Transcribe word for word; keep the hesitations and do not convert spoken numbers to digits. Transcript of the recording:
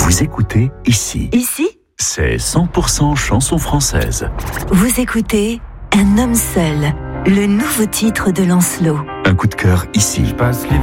Vous écoutez Ici. Ici, C'est cent pour cent chanson française. vous écoutez Un homme seul, le nouveau titre de Lancelot. Un coup de cœur ici. Je passe